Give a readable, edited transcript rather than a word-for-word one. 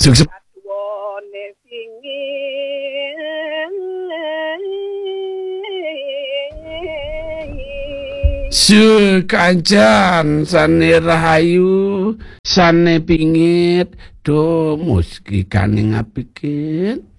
Wone pingin Kancan sane rahayu sane pingit do muski kane ngapikin